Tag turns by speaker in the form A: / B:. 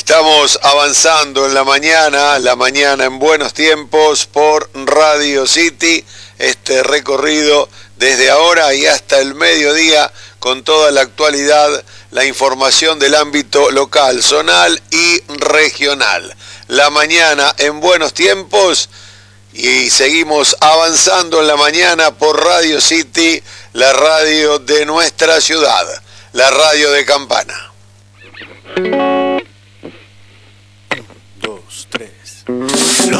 A: Estamos avanzando en la mañana en Buenos Tiempos por Radio City, este recorrido desde ahora y hasta el mediodía con toda la actualidad, la información del ámbito local, zonal y regional. La mañana en Buenos Tiempos y seguimos avanzando en la mañana por Radio City, la radio de nuestra ciudad, la radio de Campana.
B: 1, 2, 3.